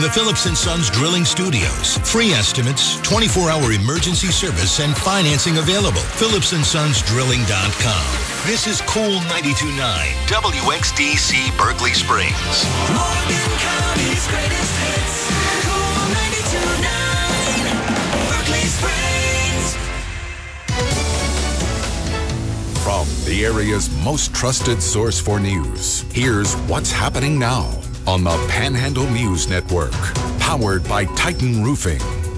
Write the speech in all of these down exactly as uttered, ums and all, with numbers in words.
The Phillips and Sons Drilling Studios. Free estimates, twenty-four hour emergency service, and financing available. Phillips and Sons Drilling dot com. This is Cool ninety-two point nine, W X D C Berkeley Springs. Morgan County's greatest hits. Cool ninety-two point nine, Berkeley Springs. From the area's most trusted source for news, here's what's happening now on the Panhandle News Network, powered by Titan Roofing.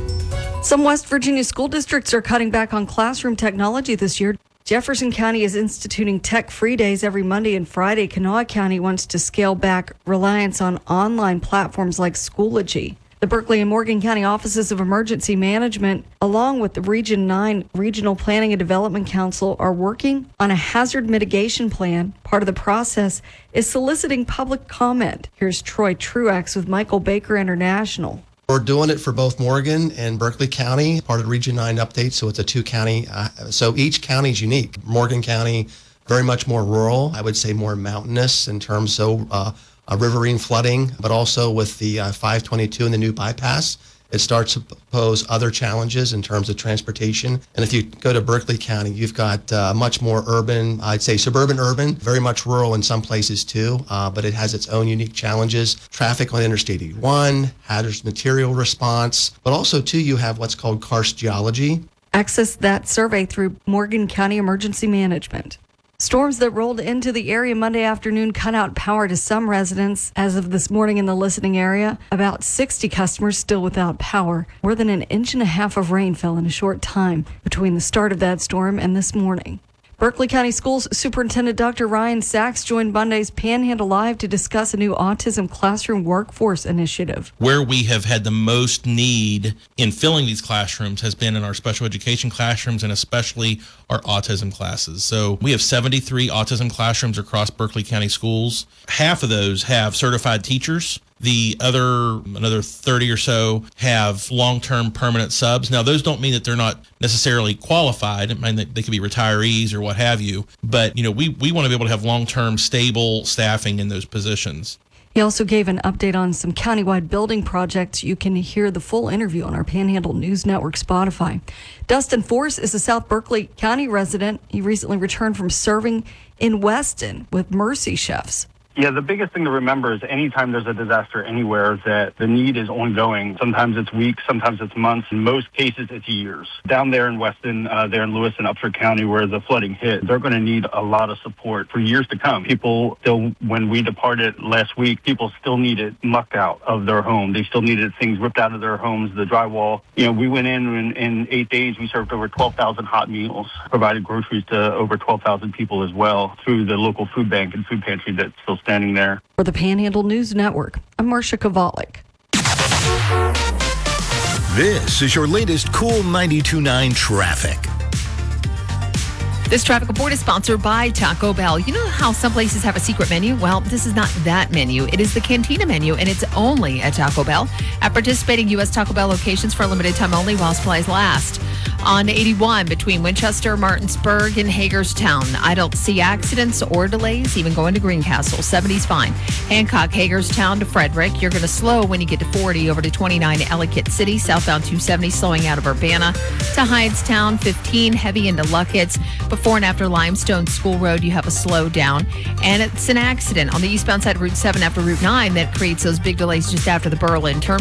Some West Virginia school districts are cutting back on classroom technology this year. Jefferson County is instituting tech-free days every Monday and Friday. Kanawha County wants to scale back reliance on online platforms like Schoology. The Berkeley and Morgan County Offices of Emergency Management, along with the Region nine Regional Planning and Development Council, are working on a hazard mitigation plan. Part of the process is soliciting public comment. Here's Troy Truax with Michael Baker International. We're doing it for both Morgan and Berkeley County, part of the Region nine update, so it's a two-county. Uh, so each county is unique. Morgan County, very much more rural, I would say more mountainous in terms of uh, uh, riverine flooding, but also with the uh, five twenty-two and the new bypass, it starts to pose other challenges in terms of transportation. And if you go to Berkeley County, you've got uh, much more urban, I'd say suburban urban, very much rural in some places too, uh, but it has its own unique challenges. Traffic on Interstate eighty-one, hazardous material response, but also too you have what's called karst geology. Access that survey through Morgan County Emergency Management. Storms that rolled into the area Monday afternoon cut out power to some residents. As of this morning in the listening area, about sixty customers still without power. More than an inch and a half of rain fell in a short time between the start of that storm and this morning. Berkeley County Schools Superintendent Doctor Ryan Sachs joined Monday's Panhandle Live to discuss a new autism classroom workforce initiative. Where we have had the most need in filling these classrooms has been in our special education classrooms and especially our autism classes. So we have seventy-three autism classrooms across Berkeley County schools. Half of those have certified teachers. The other, another thirty or so have long-term permanent subs. Now, those don't mean that they're not necessarily qualified. I mean, they could be retirees or what have you. But, you know, we, we want to be able to have long-term, stable staffing in those positions. He also gave an update on some countywide building projects. You can hear the full interview on our Panhandle News Network Spotify. Dustin Force is a South Berkeley County resident. He recently returned from serving in Weston with Mercy Chefs. Yeah, the biggest thing to remember is anytime there's a disaster anywhere that the need is ongoing. Sometimes it's weeks, sometimes it's months. In most cases, it's years. Down there in Weston, uh, there in Lewis and Upshur County where the flooding hit, they're going to need a lot of support for years to come. People still, when we departed last week, people still needed muck out of their home. They still needed things ripped out of their homes, the drywall. You know, we went in and in eight days, we served over twelve thousand hot meals, provided groceries to over twelve thousand people as well through the local food bank and food pantry that's still standing there. For the Panhandle News Network, I'm Marcia Kovalik. This is your latest Cool ninety-two point nine traffic. This traffic report is sponsored by Taco Bell. You know how some places have a secret menu? Well, this is not that menu. It is the Cantina menu, and it's only at Taco Bell at participating U S Taco Bell locations for a limited time only while supplies last. On eighty-one between Winchester, Martinsburg, and Hagerstown, I don't see accidents or delays, even going to Greencastle. seventy's fine. Hancock, Hagerstown to Frederick. You're going to slow when you get to forty over to twenty-nine Ellicott City. Southbound two seventy slowing out of Urbana to Hydetown. fifteen heavy into Luckett's. Before and after Limestone School Road, you have a slowdown. And it's an accident on the eastbound side of Route seven after Route nine that creates those big delays just after the Berlin terminal.